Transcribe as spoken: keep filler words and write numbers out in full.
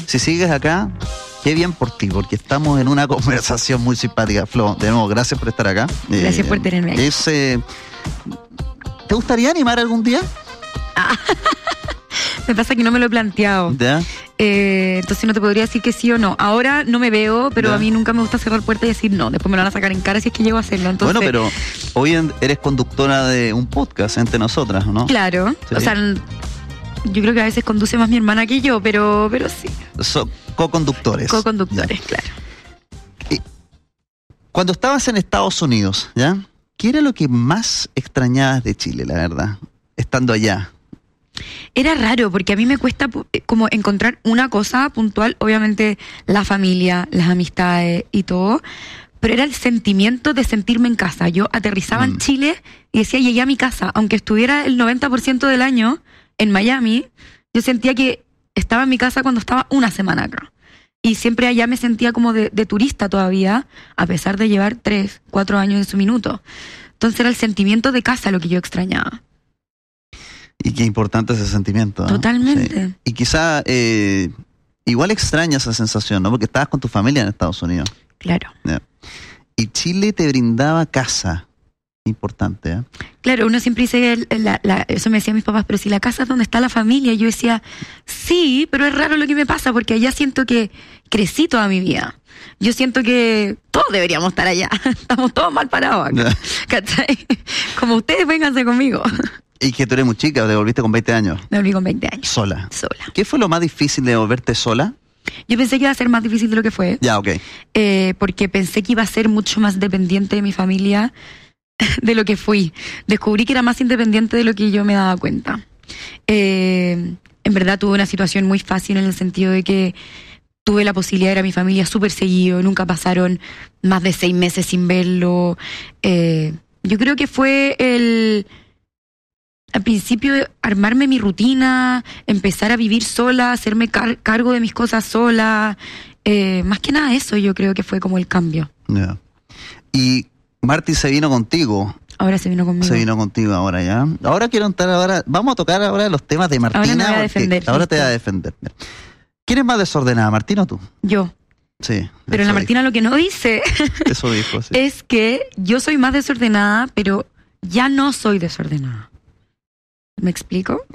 Si sigues acá, qué bien por ti, porque estamos en una conversación muy simpática. Flo, de nuevo, gracias por estar acá. Gracias eh, por tenerme aquí. Es, eh, ¿te gustaría animar algún día? Ah. Me pasa que no me lo he planteado. ¿Ya? Eh, entonces no te podría decir que sí o no. Ahora no me veo, pero ¿ya? A mí nunca me gusta cerrar puertas y decir no. Después me lo van a sacar en cara si es que llego a hacerlo. Entonces, bueno, pero hoy eres conductora de un podcast entre nosotras, ¿no? Claro. ¿Sí? O sea, yo creo que a veces conduce más mi hermana que yo, pero, pero sí. So, co-conductores. Co-conductores, ya. Claro. Y cuando estabas en Estados Unidos, ¿ya? ¿Qué era lo que más extrañabas de Chile, la verdad? Estando allá. Era raro, porque a mí me cuesta como encontrar una cosa puntual, obviamente la familia, las amistades y todo, pero era el sentimiento de sentirme en casa. Yo aterrizaba mm. en Chile y decía, llegué a mi casa, aunque estuviera el noventa por ciento del año en Miami, yo sentía que estaba en mi casa cuando estaba una semana acá. Y siempre allá me sentía como de, de turista todavía, a pesar de llevar tres, cuatro años en su minuto. Entonces era el sentimiento de casa lo que yo extrañaba. Y qué importante ese sentimiento, ¿no? Totalmente. Sí. Y quizá eh, igual extraña esa sensación, ¿no? Porque estabas con tu familia en Estados Unidos. Claro. Yeah. Y Chile te brindaba casa. Importante, ¿eh? Claro, uno siempre dice, la, la, eso me decían mis papás, pero si la casa es donde está la familia, yo decía, sí, pero es raro lo que me pasa, porque allá siento que crecí toda mi vida. Yo siento que todos deberíamos estar allá. Estamos todos mal parados acá. ¿Cachai? Como ustedes, vénganse conmigo. Y que tú eres muy chica, te volviste con veinte años. Me volví con veinte años. ¿Sola? Sola. ¿Qué fue lo más difícil de volverte sola? Yo pensé que iba a ser más difícil de lo que fue. Ya, ok. Eh, porque pensé que iba a ser mucho más dependiente de mi familia de lo que fui. Descubrí que era más independiente de lo que yo me daba cuenta. Eh, en verdad tuve una situación muy fácil en el sentido de que tuve la posibilidad de ver a mi familia súper seguido, nunca pasaron más de seis meses sin verlo. Eh, yo creo que fue el... Al principio armarme mi rutina, empezar a vivir sola, hacerme car- cargo de mis cosas sola. Eh, más que nada eso yo creo que fue como el cambio. Yeah. Y Marti se vino contigo. Ahora se vino conmigo. Se vino contigo ahora, ¿ya? Ahora quiero entrar ahora... Vamos a tocar ahora los temas de Martina. Ahora me voy a defender. Ahora te voy a defender. ¿Quién es más desordenada, Martina o tú? Yo. Sí. Pero la Martina lo que no dice... Eso dijo, sí. Es que yo soy más desordenada, pero ya no soy desordenada. ¿Me explico?